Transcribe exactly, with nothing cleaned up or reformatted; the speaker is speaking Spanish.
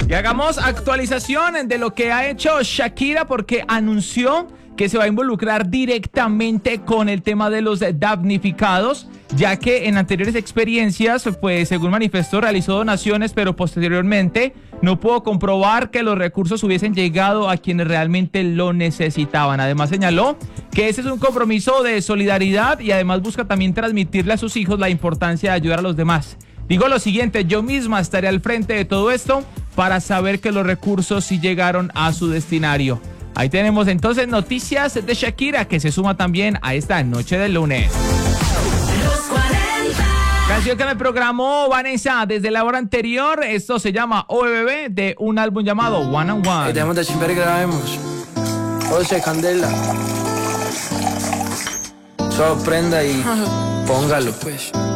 Y hagamos actualización de lo que ha hecho Shakira porque anunció que se va a involucrar directamente con el tema de los damnificados, ya que en anteriores experiencias, pues según manifestó, realizó donaciones, pero posteriormente no pudo comprobar que los recursos hubiesen llegado a quienes realmente lo necesitaban. Además señaló que ese es un compromiso de solidaridad y además busca también transmitirle a sus hijos la importancia de ayudar a los demás. Digo lo siguiente, yo misma estaré al frente de todo esto para saber que los recursos sí llegaron a su destinario. Ahí tenemos entonces noticias de Shakira, que se suma también a esta noche del lunes. Canción que me programó Vanessa desde la hora anterior. Esto se llama O B B de un álbum llamado One on One. Dejemos de chimper y grabemos. José Candela. Sorprenda y póngalo pues.